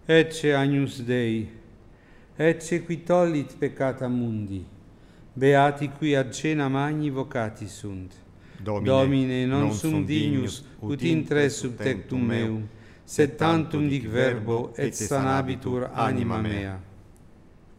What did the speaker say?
Ecce agnus Dei, ecce qui tollit peccata mundi, beati qui ad cena magni vocati sunt. Domine, non sum dignus, ut intres sub tectum meum, sed tantum dic verbo, et sanabitur anima mea.